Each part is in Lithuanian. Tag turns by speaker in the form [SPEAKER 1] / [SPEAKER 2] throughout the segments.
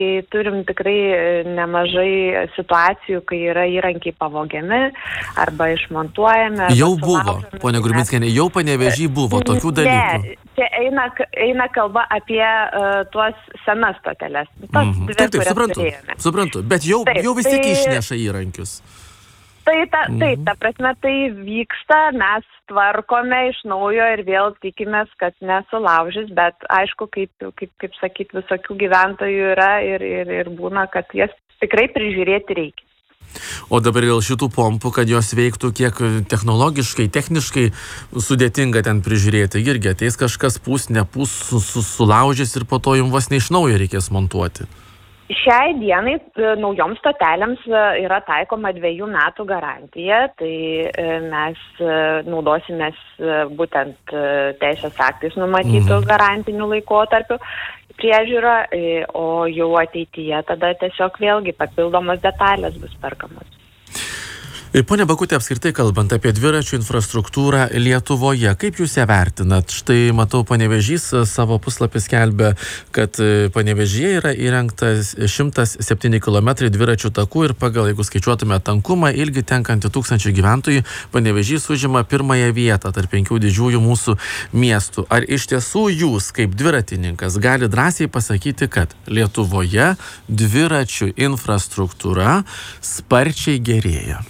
[SPEAKER 1] turim tikrai nemažai situacijų, kai yra įrankiai pavogiami arba išmontuojami.
[SPEAKER 2] Jau buvo, ponia Grubinskienė, jau Panevėžy buvo tokių dalykų.
[SPEAKER 1] Ne, čia eina kalba apie tuos senas stoteles.
[SPEAKER 2] Taip, suprantu, bet jau vis tiek išneša įrankius.
[SPEAKER 1] Taip, ta prasme, tai vyksta, mes tvarkome iš naujo ir vėl tikimės, kad nesulaužys, bet aišku, kaip sakyt, visokių gyventojų yra ir būna, kad jas tikrai prižiūrėti reikia.
[SPEAKER 2] O dabar dėl šitų pompų, kad jos veiktų, kiek technologiškai, techniškai sudėtinga ten prižiūrėti, irgi ateis kažkas pūs, nepūs, sulaužys ir po to jums vos ne iš naujo reikės montuoti.
[SPEAKER 1] Šiai dienai naujoms stotelėms yra taikoma 2 metų garantija, tai mes naudosimės būtent teisės aktais numatytų garantinių laikotarpių priežiūrą, o jau ateityje tada tiesiog vėlgi papildomos detalės bus perkamos.
[SPEAKER 2] Pone Bakutė, apskritai kalbant apie dviračių infrastruktūrą Lietuvoje, kaip jūs ją vertinat? Štai matau, Panevėžys savo puslapį skelbia, kad Panevėžyje yra įrengtas 107 km dviračių takų ir pagal, jeigu skaičiuotume tankumą, ilgį tenkantį 1000 gyventojų, Panevėžys užima 1 vietą tarp 5 didžiųjų mūsų miestų. Ar iš tiesų jūs, kaip dviratininkas, gali drąsiai pasakyti, kad Lietuvoje dviračių infrastruktūra sparčiai gerėja?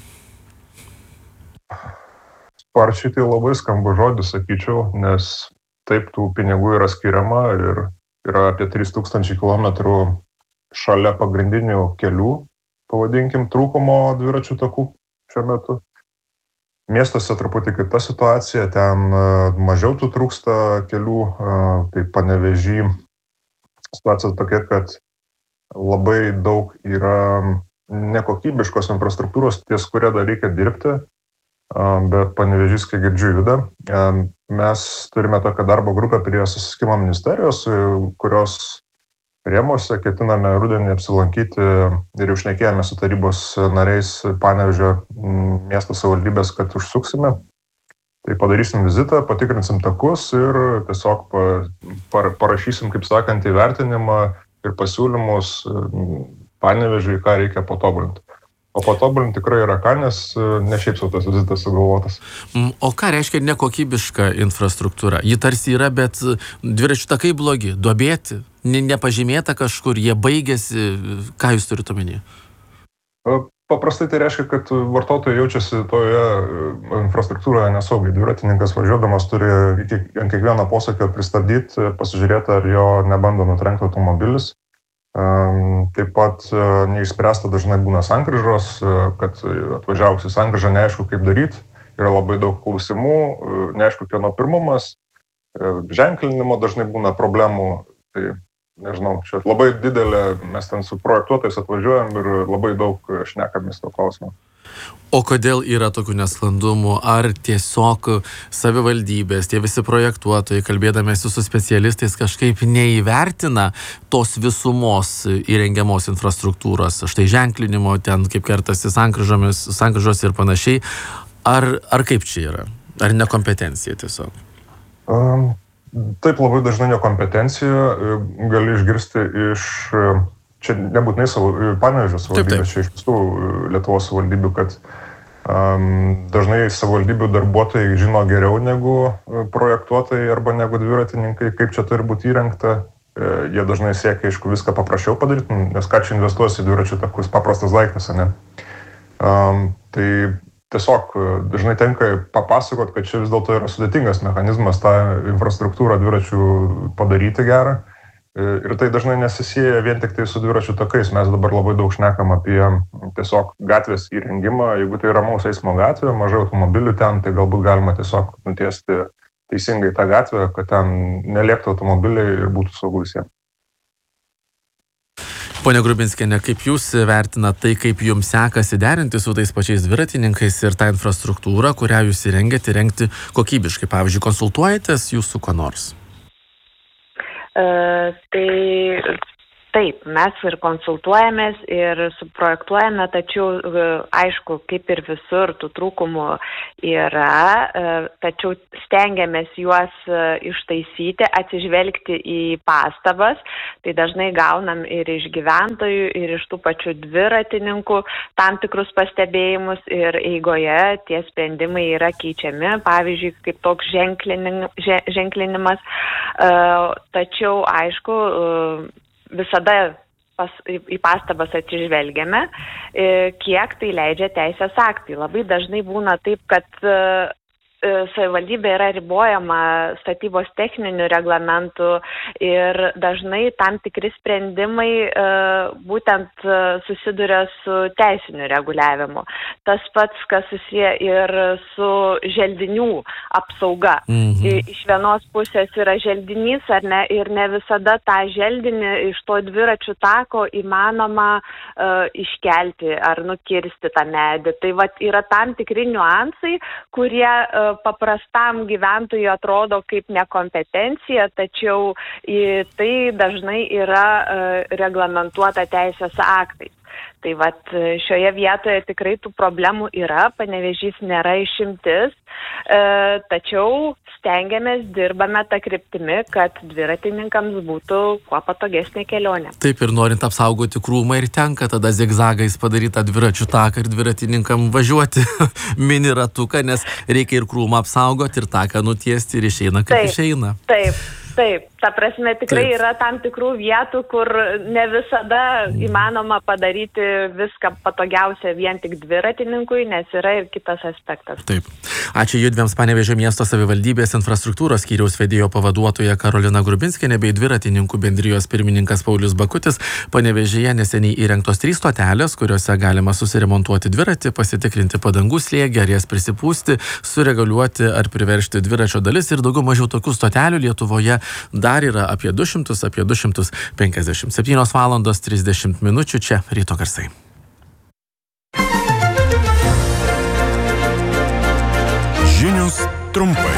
[SPEAKER 3] Sparčiai tai labai skambus žodis, sakyčiau, nes taip tų pinigų yra skiriama ir yra apie 3000 km šalia pagrindinių kelių, pavadinkim, trūkumo dviračių takų šiuo metu. Miestuose truputį kita situacija, ten mažiau tų trūksta kelių, tai Panevėžy situacija tokia, kad labai daug yra nekokybiškos infrastruktūros, ties kuria dar reikia dirbti. Bet Panevėžys, kai girdžiu, juda. Mes turime tokią darbo grupę prie susisiekimo ministerijos, kurios rėmuose ketiname rudenį apsilankyti ir jau šnekėjome su tarybos nariais Panevėžio miesto savivaldybės, kad užsuksime. Tai padarysim vizitą, patikrinsim takus ir tiesiog parašysim, kaip sakant, įvertinimą ir pasiūlymus Panevėžiui, ką reikia patobulinti. O patobulinti tikrai yra ką, nes ne šiaip sau tas vizitas sugalvotas.
[SPEAKER 2] O ką reiškia nekokybiška infrastruktūra? Ji tarsi yra, bet dviračių takai blogi, duobėti, nepažymėta kažkur, jie baigėsi. Ką jūs turite omenyje?
[SPEAKER 3] Paprastai tai reiškia, kad vartotojai jaučiasi toje infrastruktūroje nesaugiai. Dviratininkas važiuodamas turi ant kiekvieno posūkio pristabdyti, pasižiūrėti, ar jo nebando nutrenkti automobilis. Taip pat neišspręsta dažnai būna sankryžos, kad atvažiavus į sankryžą neaišku, kaip daryti. Yra labai daug klausimų, neaišku, kieno pirmumas. Ženklinimo dažnai būna problemų. Tai, nežinau, čia labai didelė, mes ten su projektuotojais atvažiuojam ir labai daug šnekamės to klausimą.
[SPEAKER 2] O kodėl yra tokių nesklandumų? Ar tiesiog savivaldybės, tie visi projektuotojai, kalbėdamėsi su specialistais, kažkaip neįvertina tos visumos įrengiamos infrastruktūros, štai ženklinimo, ten kaip kertasi sankryžos ir panašiai? Ar kaip čia yra? Ar nekompetencija tiesiog?
[SPEAKER 3] Taip, labai dažnai nekompetencija. Gali išgirsti iš... Čia nebūtinai Panevėžio savivaldybės, čia iš visų Lietuvos savivaldybių, kad dažnai savivaldybių darbuotojai žino geriau negu projektuotojai arba negu dviratininkai, kaip čia turi būti įrengta. Jie dažnai siekia, aišku, viską paprasčiau padaryti, nes ką čia investuosi į dviračių takus, paprastas daiktas, ne? Tai tiesiog dažnai tenka papasakot, kad čia vis dėlto yra sudėtingas mechanizmas tą infrastruktūrą dviračių padaryti gerą. Ir tai dažnai nesisieja vien tik tai su dviračių takais. Mes dabar labai daug šnekam apie tiesiog gatvės įrengimą. Jeigu tai ramaus eismo gatvė, mažai automobilių ten, tai galbūt galima tiesiog nutiesti teisingai tą gatvę, kad ten nelėktų automobiliai ir būtų saugu visiems.
[SPEAKER 2] Pone Grubinskienė, kaip jūs vertinat tai, kaip jums sekasi derinti su tais pačiais dviratininkais ir tą infrastruktūrą, kurią jūs įrengti kokybiškai? Pavyzdžiui, konsultuojatės jūs su kuo nors?
[SPEAKER 1] Tai Taip, mes ir konsultuojamės ir suprojektuojame, tačiau aišku, kaip ir visur, tų trūkumų yra, tačiau stengiamės juos ištaisyti, atsižvelgti į pastabas. Tai dažnai gaunam ir iš gyventojų, ir iš tų pačių dviratininkų tam tikrus pastebėjimus ir eigoje tie sprendimai yra keičiami, pavyzdžiui, kaip toks ženklinimas. Tačiau, aišku, visada į pastabas atsižvelgiame, kiek tai leidžia teisės aktai. Labai dažnai būna taip, kad savivaldybė yra ribojama statybos techninių reglamentų ir dažnai tam tikri sprendimai būtent susiduria su teisiniu reguliavimu. Tas pats, kas susiję ir su želdinių apsauga. Iš vienos pusės yra želdinys, ar ne, ir ne visada tą želdinį iš to dviračių tako įmanoma iškelti ar nukirsti tą medį. Tai vat yra tam tikri niuansai, kurie paprastam gyventojui atrodo kaip nekompetencija, tačiau tai dažnai yra reglamentuota teisės aktais. Tai vat šioje vietoje tikrai tų problemų yra, Panevėžys nėra išimtis, tačiau stengiamės, dirbame tą kryptimi, kad dviratininkams būtų kuo patogesnė kelionė.
[SPEAKER 2] Taip, ir norint apsaugoti krūmą ir tenka tada zigzagais padaryti dviračių taką ir dviratininkam važiuoti mini ratuką, nes reikia ir krūmą apsaugoti, ir taką nutiesti, ir išeina kaip išeina.
[SPEAKER 1] Taip, ta prasme tikrai yra tam tikrų vietų, kur ne visada įmanoma padaryti viską patogiausia vien tik dviratininkui, nes yra ir kitas aspektas.
[SPEAKER 2] Taip. Ačiū judviems Panevėžio miesto savivaldybės infrastruktūros skyriaus vedėjo pavaduotoja Karolina Grubinskienė bei dviratininkų bendrijos pirmininkas Paulius Bakutis. Panevėžyje neseniai įrengtos 3 stotelės, kuriuose galima susiremontuoti dviratį, pasitikrinti padangų slėgį, ar jas prisipūsti, sureguliuoti ar priveržti dviračio dalis, ir daugiau mažiau tokių stotelių Lietuvoje dar yra apie 200, apie 250. 7:30 minučių, čia Ryto garsai.
[SPEAKER 4] Žinios trumpai.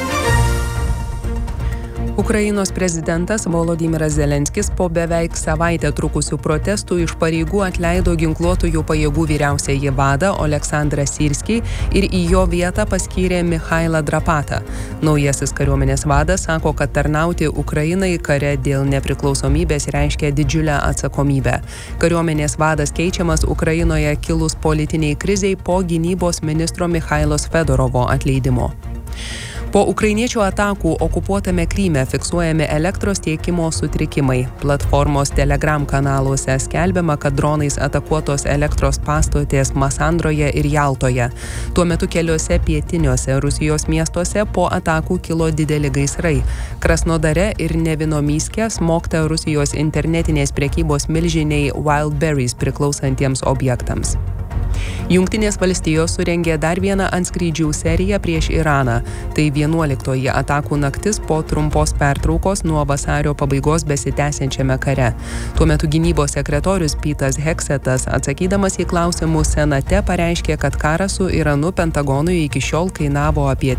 [SPEAKER 5] Ukrainos prezidentas Volodymyras Zelenskis po beveik savaitę trukusių protestų iš pareigų atleido ginkluotųjų pajėgų vyriausiąjį vadą Oleksandrą Syrskį ir į jo vietą paskyrė Michailą Drapatą. Naujasis kariuomenės vadas sako, kad tarnauti Ukrainai kare dėl nepriklausomybės reiškia didžiulę atsakomybę. Kariuomenės vadas keičiamas Ukrainoje kilus politiniai krizei po gynybos ministro Michailos Fedorovo atleidimo. Po ukrainiečių atakų okupuotame Kryme fiksuojami elektros tiekimo sutrikimai. Platformos Telegram kanaluose skelbiama, kad dronais atakuotos elektros pastotės Masandroje ir Jaltoje. Tuo metu keliuose pietiniuose Rusijos miestuose po atakų kilo dideli gaisrai. Krasnodare ir Nevinomyske smogta Rusijos internetinės prekybos milžiniai Wildberries priklausantiems objektams. Jungtinės valstijos surengė dar vieną antskrydžių seriją prieš Iraną. Tai 11-oji atakų naktis po trumpos pertraukos nuo vasario pabaigos besitęsiančiame kare. Tuo metu gynybos sekretorius Petas Heksetas, atsakydamas į klausimus Senate, pareiškė, kad karas su Iranu Pentagonui iki šiol kainavo apie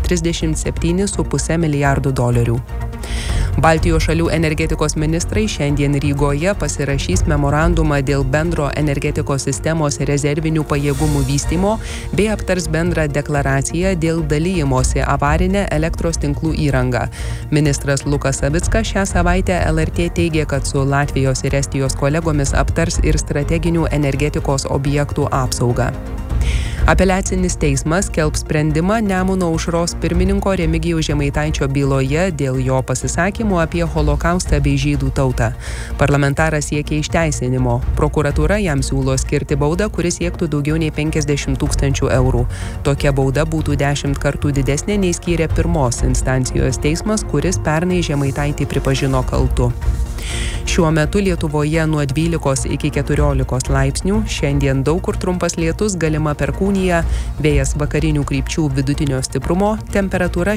[SPEAKER 5] $37,5 milijardų. Baltijos šalių energetikos ministrai šiandien Rygoje pasirašys memorandumą dėl bendro energetikos sistemos rezervinių pajėgumų vystymo bei aptars bendrą deklaraciją dėl dalijimosi avarinę elektros tinklų įrangą. Ministras Lukas Savickas šią savaitę LRT teigė, kad su Latvijos ir Estijos kolegomis aptars ir strateginių energetikos objektų apsaugą. Apeliacinis teismas skelbs sprendimą Nemuno aušros pirmininko Remigijaus Žemaitaičio byloje dėl jo pasisakymų apie holokaustą bei žydų tautą. Parlamentaras siekia išteisinimo. Prokuratūra jam siūlo skirti baudą, kuris siektų daugiau nei 50 000 eurų. Tokia bauda būtų 10 kartų didesnė nei skyrė pirmos instancijos teismas, kuris pernai Žemaitaitį pripažino kaltu. Šiuo metu Lietuvoje nuo 12 iki 14 laipsnių, šiandien daug kur trumpas lietus, galima perkūnija, vėjas vakarinių krypčių vidutinio stiprumo, temperatūra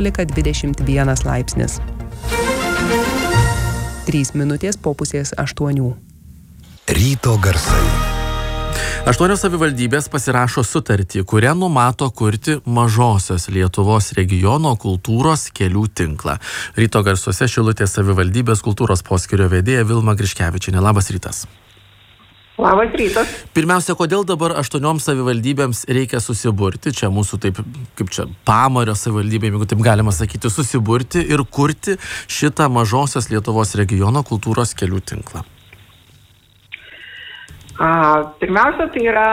[SPEAKER 5] 16-21 laipsnis. 3 minutės po 7:30.
[SPEAKER 4] Ryto garsai.
[SPEAKER 2] 8 savivaldybės pasirašo sutartį, kuria numato kurti mažosios Lietuvos regiono kultūros kelių tinklą. Ryto garsuose Šilutės savivaldybės kultūros poskyrio vedėja Vilma Griškevičienė. Labas rytas.
[SPEAKER 6] Labas rytas.
[SPEAKER 2] Pirmiausia, kodėl dabar 8 savivaldybėms reikia susiburti, čia mūsų taip, kaip čia, Pamario savivaldybėm, jeigu taip galima sakyti, susiburti ir kurti šitą mažosios Lietuvos regiono kultūros kelių tinklą?
[SPEAKER 6] Pirmiausia, tai yra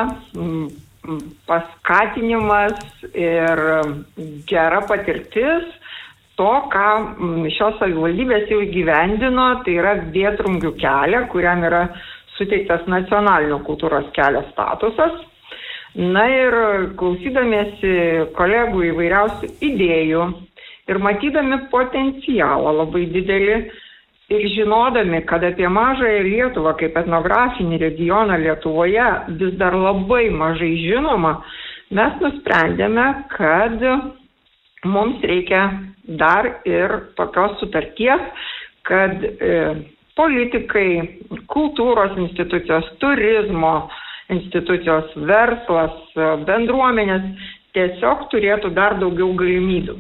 [SPEAKER 6] paskatinimas ir gera patirtis to, ką šios savivaldybės jau įgyvendino, tai yra Vėtrungių kelią, kuriam yra suteiktas nacionalinio kultūros kelio statusas. Na ir klausydamiesi kolegų įvairiausių idėjų ir matydami potencialą labai didelį ir žinodami, kad apie mažąją Lietuvą kaip etnografinį regioną Lietuvoje vis dar labai mažai žinoma, mes nusprendėme, kad mums reikia dar ir tokios sutarties, kad politikai, kultūros institucijos, turizmo institucijos, verslas, bendruomenės tiesiog turėtų dar daugiau galimybių.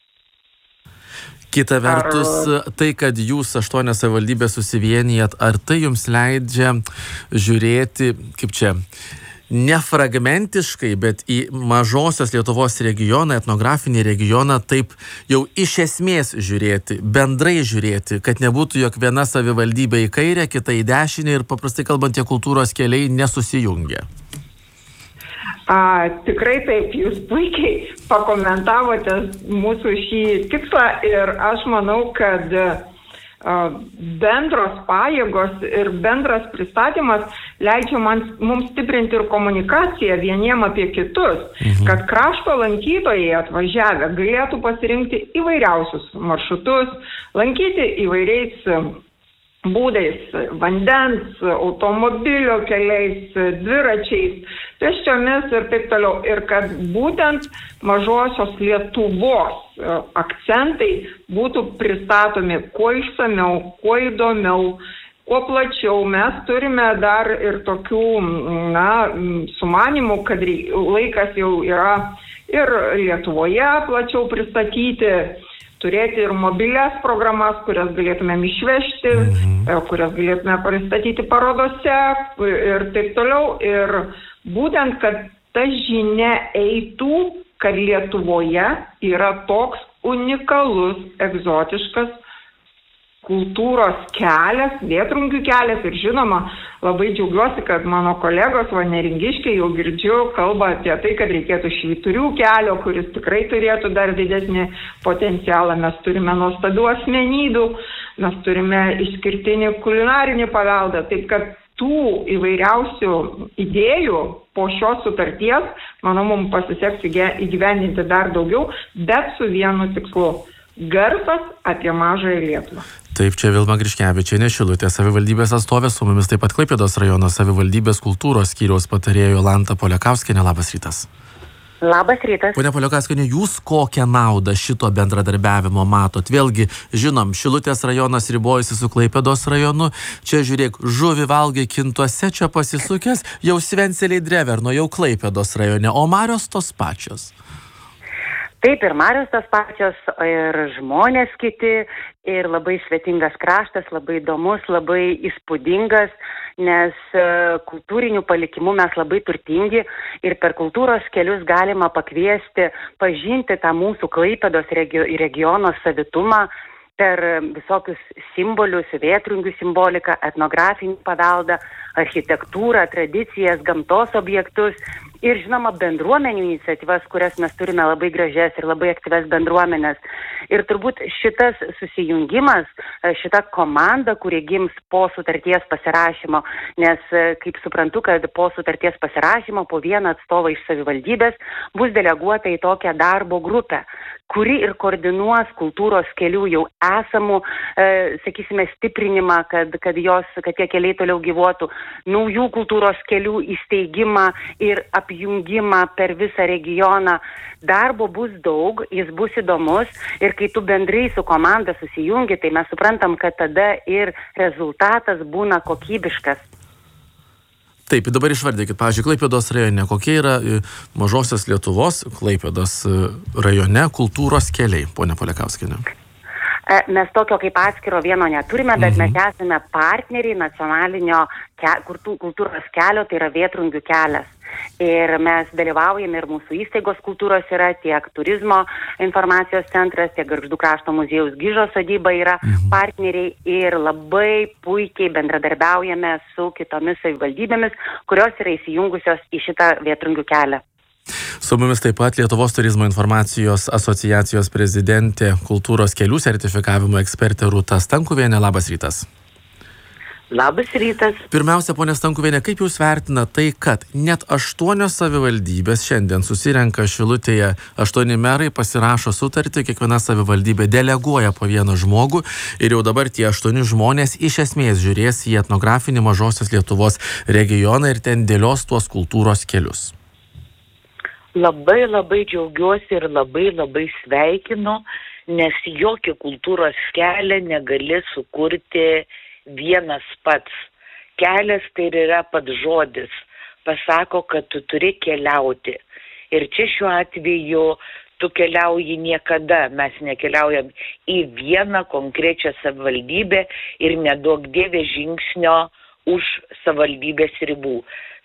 [SPEAKER 2] Kita vertus, tai, kad jūs 8 savivaldybės susivienijat, ar tai jums leidžia žiūrėti, kaip čia, ne fragmentiškai, bet į mažosios Lietuvos regioną, etnografinį regioną, taip jau iš esmės žiūrėti, bendrai žiūrėti, kad nebūtų jog viena savivaldybė į kairę, kita į dešinę ir paprastai kalbant, tie kultūros keliai nesusijungia?
[SPEAKER 6] Tikrai taip, jūs puikiai pakomentavote mūsų šį tikslą ir aš manau, kad bendros pajėgos ir bendras pristatymas leidžia mums stiprinti ir komunikaciją vieniem apie kitus, kad krašto lankytojai atvažiavę galėtų pasirinkti įvairiausius maršrutus, lankyti įvairiais būdais, vandens, automobilio keliais, dviračiais, pėsčiomis ir taip toliau. Ir kad būtent mažosios Lietuvos akcentai būtų pristatomi kuo išsamiau, kuo įdomiau, kuo plačiau. Mes turime dar ir tokių sumanimų, kad laikas jau yra ir Lietuvoje plačiau pristatyti, turėti ir mobilias programas, kurias galėtumėm išvežti, kurias galėtume pristatyti parodose ir taip toliau. Ir būtent, kad ta žinia eitų, kad Lietuvoje yra toks unikalus, egzotiškas kultūros kelias, Vėtrungių kelias. Ir žinoma, labai džiaugiuosi, kad mano kolegos neringiškiai, jau girdžiu, kalba apie tai, kad reikėtų Švyturių kelio, kuris tikrai turėtų dar didesnį potencialą. Mes turime nuostabių asmenybių, mes turime išskirtinį kulinarinį paveldą. Taip kad tų įvairiausių idėjų po šios sutarties, manau, mums pasiseks įgyvendinti dar daugiau, bet su vienu tikslu – garsas apie mažąją Lietuvą.
[SPEAKER 2] Taip, čia Vilma Griškevičienė, Šilutės savivaldybės atstovė, su mumis taip pat Klaipėdos rajono savivaldybės kultūros skyriaus patarėja Jolanta Poliakauskienė. Labas rytas.
[SPEAKER 7] Labas rytas.
[SPEAKER 2] Ponia Poliakauskienė, jūs kokią naudą šito bendradarbiavimo matot? Vėlgi, žinom, Šilutės rajonas ribojasi su Klaipėdos rajonu, čia žiūrėk, žuvį valgai Kintuose, čia pasisukęs, jau Svenseliai Dreverno, jau Klaipėdos rajone, o marios tos pačios.
[SPEAKER 7] Taip, ir marios tos pačios, ir žmonės kiti, ir labai svetingas kraštas, labai įdomus, labai įspūdingas, nes kultūrinių palikimų mes labai turtingi ir per kultūros kelius galima pakviesti, pažinti tą mūsų Klaipėdos regiono savitumą, per visokius simbolius, Vėtrungių simboliką, etnografinį paveldą, architektūrą, tradicijas, gamtos objektus ir, žinoma, bendruomenių iniciatyvas, kurias mes turime labai gražias ir labai aktyvias bendruomenės. Ir turbūt šitas susijungimas, šita komanda, kuri gims po sutarties pasirašymo, nes, kaip suprantu, kad po sutarties pasirašymo po vieną atstovą iš savivaldybės bus deleguota į tokią darbo grupę, kuri ir koordinuos kultūros kelių jau esamų, sakysime, stiprinimą, kad tie keliai toliau gyvuotų, naujų kultūros kelių įsteigimą ir apjungimą per visą regioną. Darbo bus daug, jis bus įdomus ir kai tu bendrai su komanda susijungi, tai mes suprantam, kad tada ir rezultatas būna kokybiškas.
[SPEAKER 2] Taip, dabar išvardykit, pavyzdžiui, Klaipėdos rajone, kokie yra Mažosios Lietuvos Klaipėdos rajone kultūros keliai, ponia Polekauskienė?
[SPEAKER 7] Mes tokio kaip atskiro vieno neturime, bet mes esame partneriai nacionalinio kultūros kelio, tai yra Vėtrungių kelias. Ir mes dalyvaujame ir mūsų įstaigos kultūros yra, tiek turizmo informacijos centras, tiek Gargždų krašto muziejaus Gižos sodyba yra partneriai ir labai puikiai bendradarbiaujame su kitomis savivaldybėmis, kurios yra įsijungusios į šitą Vėtrungių kelią.
[SPEAKER 2] Su mumis taip pat Lietuvos turizmo informacijos asociacijos prezidentė, kultūros kelių sertifikavimo ekspertė Rūta Stankuvienė. Labas rytas.
[SPEAKER 8] Labas rytas.
[SPEAKER 2] Pirmiausia, ponia Stankuvienė, kaip jūs vertina tai, kad net 8 savivaldybės šiandien susirenka Šilutėje, 8 merai pasirašo sutartį, kiekviena savivaldybė deleguoja po vieną žmogų ir jau dabar tie 8 žmonės iš esmės žiūrės į etnografinį Mažosios Lietuvos regioną ir ten dėlios tuos kultūros kelius?
[SPEAKER 8] Labai džiaugiuosi ir labai sveikinu, nes jokį kultūros kelią negali sukurti vienas pats. Kelias tai yra pats žodis, pasako, kad tu turi keliauti. Ir čia šiuo atveju tu keliauji niekada, mes nekeliaujam į vieną konkrečią savivaldybę ir neduok dievė žingsnio už savivaldybės ribų.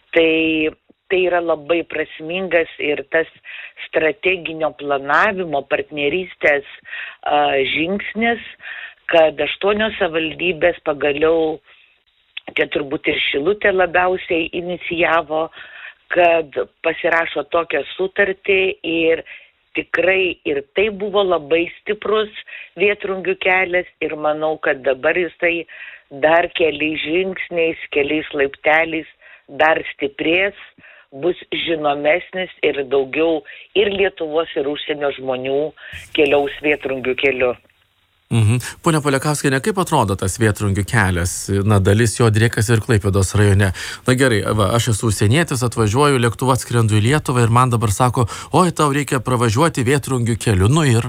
[SPEAKER 8] Tai yra labai prasmingas ir tas strateginio planavimo, partnerystės žingsnis, kad 8 savivaldybės pagaliau, čia turbūt ir Šilutė labiausiai inicijavo, kad pasirašo tokią sutartį ir tikrai ir tai buvo labai stiprus Vėtrungių kelias ir manau, kad dabar jisai dar keliais žingsniais, keliais laipteliais dar stiprės, bus žinomesnis ir daugiau ir Lietuvos ir užsienio žmonių keliaus Vėtrungių keliu.
[SPEAKER 2] Pone Polekauskienė, kaip atrodo tas Vėtrungių kelias? Na, dalis jo driekiasi ir Klaipėdos rajone. Na gerai, aš esu užsienietis, atvažiuoju, lėktuvu atskrendu į Lietuvą ir man dabar sako, oi, tau reikia pravažiuoti Vėtrungių keliu. Nu ir?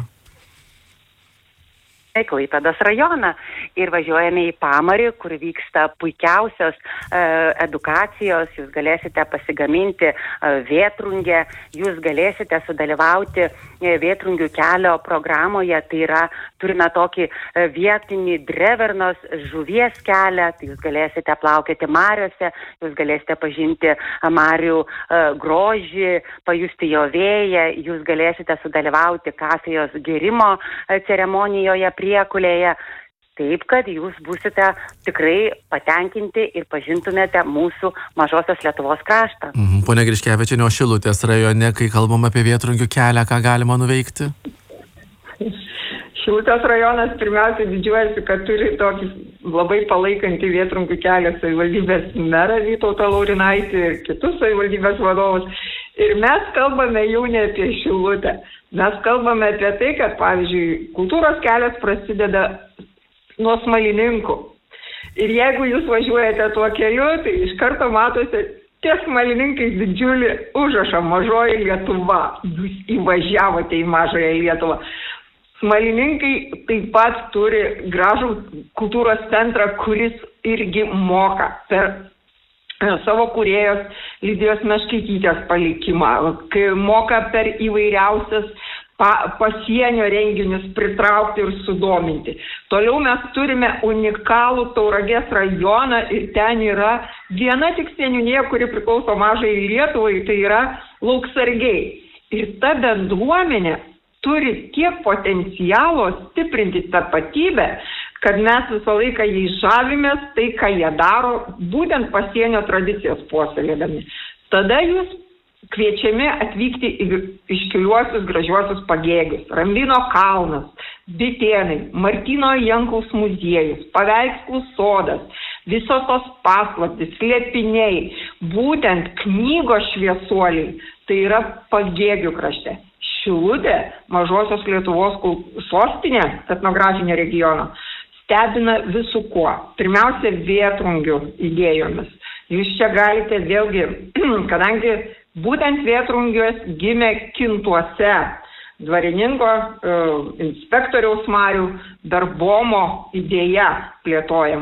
[SPEAKER 7] Klaipėdos rajoną ir važiuojame į Pamarį, kur vyksta puikiausios edukacijos, jūs galėsite pasigaminti vėtrungę, jūs galėsite sudalyvauti Vėtrungių kelio programoje, tai yra, turime tokį vietinį Drevernos žuvies kelią, tai jūs galėsite plaukioti mariose, jūs galėsite pažinti marių grožį, pajusti jo vėją, jūs galėsite sudalyvauti kafijos gėrimo ceremonijoje priekulėje, taip, kad jūs būsite tikrai patenkinti ir pažintumėte mūsų Mažosios Lietuvos kraštą.
[SPEAKER 2] Pone Griškevičienė, o Šilutės rajone, kai kalbam apie Vėtrungių kelią, ką galima nuveikti?
[SPEAKER 6] Šilutės rajonas pirmiausia didžiuojasi, kad turi tokį labai palaikantį Vėtrungių kelią savivaldybės merą Vytautą Laurinaitį ir kitus savivaldybės vadovus. Ir mes kalbame jau ne apie Šilutę. Mes kalbame apie tai, kad, pavyzdžiui, kultūros kelias prasideda nuo Smalininkų. Ir jeigu jūs važiuojate tuo keliu, tai iš karto matote ties Smalininkai didžiulį užrašą Mažoji Lietuva. Jūs įvažiavote į Mažąją Lietuvą. Smalininkai taip pat turi gražų kultūros centrą, kuris irgi moka per savo kūrėjos Lidijos Meškaitytės palikimą, kai moka per įvairiausias pasienio renginius pritraukti ir sudominti. Toliau mes turime unikalų Tauragės rajoną ir ten yra viena tik seniūnija, kuri priklauso Mažajai Lietuvai, tai yra Lauksargiai. Ir ta bendruomenė turi tiek potencialo stiprinti tapatybę, kad mes visą laiką jais žavimės, tai ką jie daro, būtent pasienio tradicijas puoselėdami. Tada jūs kviečiami atvykti į iškiliuosius gražiuosius pagėgius. Rambino kalnas, Bitėnai, Martyno Jankaus muziejus, paveikslų sodas, visos tos paslaptys, slėpiniai, būtent knygos šviesuoliai, tai yra pagėgių krašte. Šilutė, Mažosios Lietuvos sostinė etnografinio regiono, stebina visų kuo. Pirmiausia, Vėtrungių idėjomis. Jūs čia galite vėlgi, kadangi būtent Vėtrungiuos gimė Kintuose dvarininko inspektoriaus Marių Darbomo idėja plėtojama.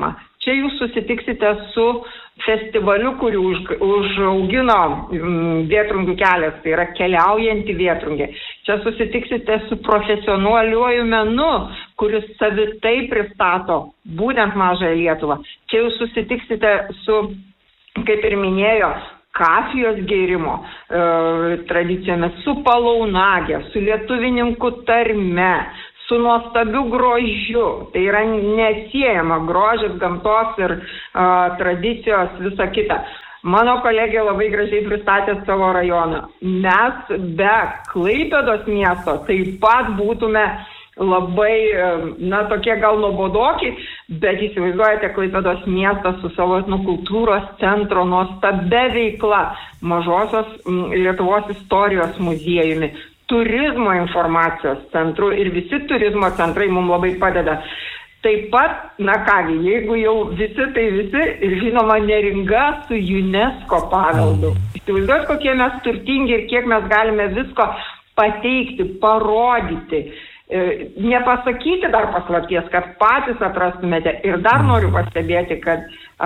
[SPEAKER 6] Čia jūs susitiksite su festivaliu, kurį užaugino Vėtrungių kelias, tai yra keliaujanti Vėtrungė. Čia susitiksite su profesionaliuoju menu, kuris savitai pristato būtent Mažąją Lietuvą. Čia jūs susitiksite su, kaip ir minėjo, kafijos gėrimo tradicijomis, su palaunagė, su lietuvininkų tarme, su nuostabiu grožiu. Tai yra neatsiejama grožis, gamtos ir tradicijos, visa kita. Mano kolegė labai gražiai pristatė savo rajoną. Mes be Klaipėdos miesto taip pat būtume labai, tokie gal nuobodoki, bet įsivaizduojate Klaipėdos miestą su savo etnokultūros centro nuostabia veikla, Mažosios Lietuvos istorijos muziejumi, turizmo informacijos centru ir visi turizmo centrai mums labai padeda. Taip pat, jeigu jau visi, tai visi ir žinoma Neringa su UNESCO paveldu. Įsivaizduojate, kokie mes turtingi ir kiek mes galime visko pateikti, parodyti. Nepasakyti dar paslapties, kad patys atrastumėte. Ir dar noriu pastebėti, kad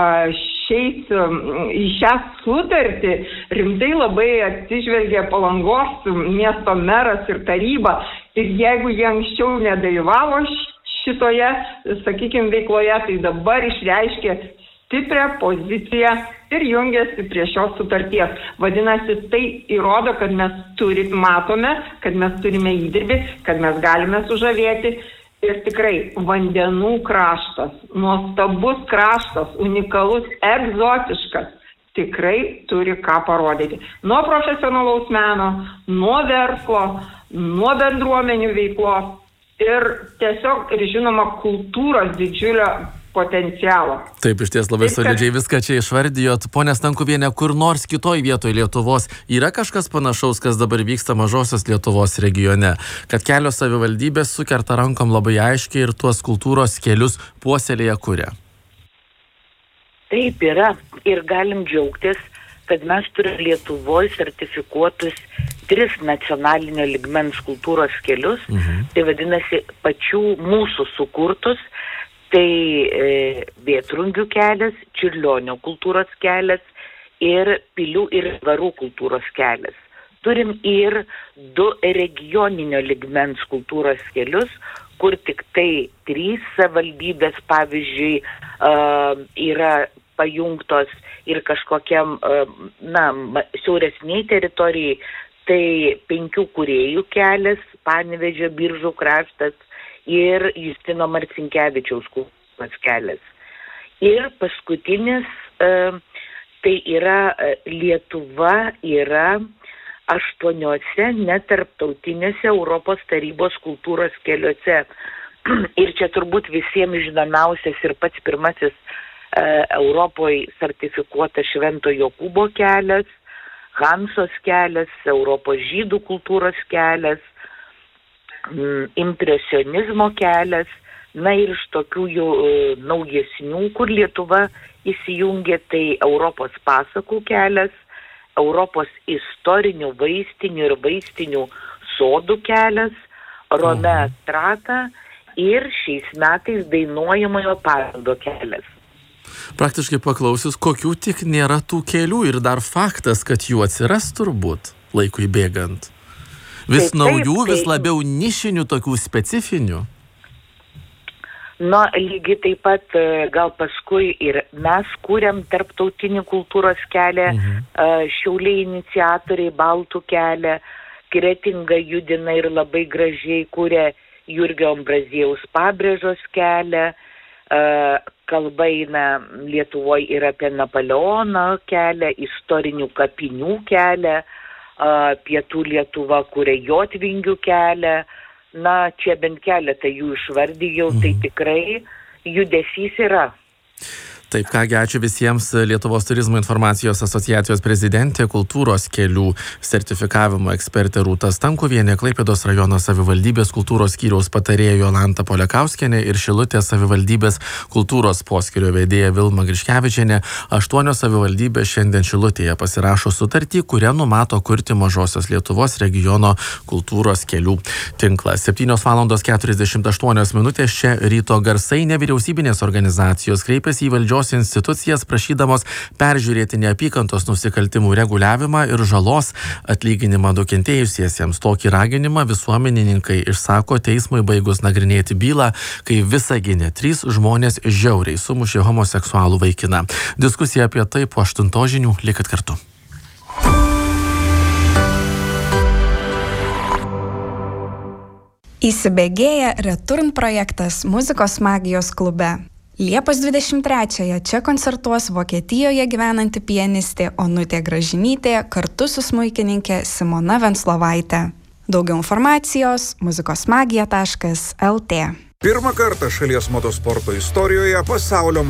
[SPEAKER 6] į šią sutartį rimtai labai atsižvelgė Palangos miesto meras ir taryba. Ir jeigu jie anksčiau nedalyvavo šitoje, veikloje, tai dabar išreiškė stiprią poziciją ir jungiasi prie šios sutarties. Vadinasi, tai įrodo, kad mes matome, kad mes turime įdirbį, kad mes galime sužavėti. Ir tikrai vandenų kraštas, nuostabus kraštas, unikalus, egzotiškas, tikrai turi ką parodyti. Nuo profesionalaus meno, nuo verslo, nuo bendruomenių veiklos ir tiesiog, ir žinoma, kultūros didžiulio potencialo.
[SPEAKER 2] Taip, iš ties labai solidžiai viską čia išvardijot. Pone Stankuviene, kur nors kitoj vietoj Lietuvos yra kažkas panašaus, kas dabar vyksta Mažosios Lietuvos regione, kad kelios savivaldybės sukerta rankom labai aiškiai ir tuos kultūros kelius puoselėje kuria?
[SPEAKER 8] Taip yra ir galim džiaugtis, kad mes turime Lietuvoje sertifikuotus 3 nacionalinio lygmens kultūros kelius, tai vadinasi pačių mūsų sukurtus. Tai Vėtrungių kelias, Čiurlionio kultūros kelias ir Pilių ir Dvarų kultūros kelias. Turim ir 2 regioninio lygmens kultūros kelius, kur tik tai 3 savivaldybės, pavyzdžiui, yra pajungtos ir kažkokiam, siauresniai teritorijai. Tai 5 kūrėjų kelias, Panevėžio Biržų kraštas, ir Justino Marcinkevičiaus kultūros kelias. Ir paskutinis, tai yra Lietuva yra 8 netarptautinėse Europos tarybos kultūros keliuose. Ir čia turbūt visiems žinomiausias ir pats pirmasis Europoje sertifikuotas Švento Jokūbo kelias, Hansos kelias, Europos žydų kultūros kelias, impresionizmo kelias, ir iš tokių jau naujesnių, kur Lietuva įsijungė, tai Europos pasakų kelias, Europos istorinių vaistinių ir vaistinių sodų kelias, Rome Trata ir šiais metais dainuojamojo paveldo kelias.
[SPEAKER 2] Praktiškai paklausius, kokių tik nėra tų kelių ir dar faktas, kad jų atsiras turbūt laikui bėgant. Vis naujų, vis labiau nišinių, tokių specifinių.
[SPEAKER 8] Lygiai taip pat gal paskui ir mes kūrėm tarptautinį kultūros kelią, Šiauliai iniciatoriai Baltų kelią, Kretinga judina ir labai gražiai kūrė Jurgio Ambraziejaus Pabrėžos kelią, kalba eina Lietuvoje ir apie Napoleono kelią, istorinių kapinių kelią, Pietų Lietuva kuria Jotvingių kelią, čia bent keletą jų išvardijau, tai tikrai judesys yra.
[SPEAKER 2] Taip, kągi, ačiū visiems. Lietuvos turizmo informacijos asociacijos prezidentė, kultūros kelių sertifikavimo ekspertė Rūta Stankuvienė, Klaipėdos rajono savivaldybės kultūros skyriaus patarėja Jolanta Polekauskienė ir Šilutės savivaldybės kultūros poskyrio vedėja Vilma Griškevičienė. 8 savivaldybės šiandien Šilutėje pasirašo sutartį, kuria numato kurti Mažosios Lietuvos regiono kultūros kelių tinklą. 7:48 čia ryto garsai. Nevyriausybinės organizacijos kreipėsi į valdžios institucijas prašydamos peržiūrėti neapykantos nusikaltimų reguliavimą ir žalos atlyginimą nukentėjusiesiems. Tokį raginimą visuomenininkai išsako teismui baigus nagrinėti bylą, kai Visagine 3 žmonės žiauriai sumušė homoseksualų vaikiną. Diskusija apie tai po 8 žinių. Likit kartu.
[SPEAKER 9] Įsibėgėja Return projektas muzikos magijos klube. Liepos 23-ąją čia koncertuos Vokietijoje gyvenanti pianistė Onutė Gražinytė kartu su smuikininkė Simona Venclovaitė. Daugiau informacijos muzikosmagija.lt.
[SPEAKER 10] Pirmą kartą šalies motosporto istorijoje pasaulio